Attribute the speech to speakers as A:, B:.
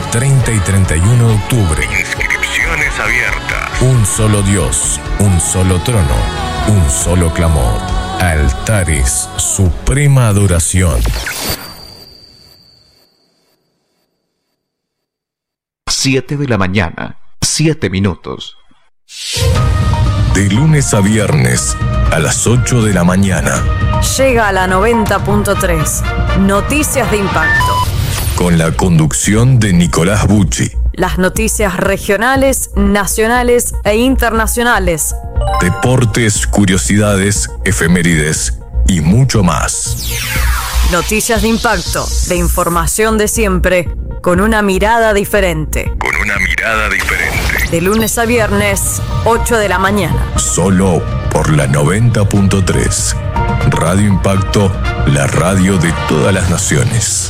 A: 30 y 31 de octubre.
B: Inscripciones abiertas.
A: Un solo Dios, un solo trono, un solo clamor. Altares, suprema adoración.
C: 7 de la mañana, 7 minutos.
A: De lunes a viernes, a las 8 de la mañana.
D: Llega a la 90.3. Noticias de impacto.
A: Con la conducción de Nicolás Bucci.
D: Las noticias regionales, nacionales e internacionales.
A: Deportes, curiosidades, efemérides y mucho más.
D: Noticias de impacto, de información de siempre, con una mirada diferente.
B: Con una mirada diferente.
D: De lunes a viernes, 8 de la mañana.
A: Solo por la 90.3. Radio Impacto, la radio de todas las naciones.